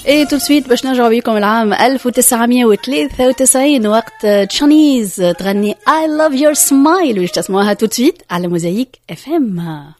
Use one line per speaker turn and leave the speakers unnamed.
ايه tout de suite باش نرجعوا بيكم العام 1993 وقت تشانيز تغني I love your smile، وش تسمعوها tout de suite على موزايك FM.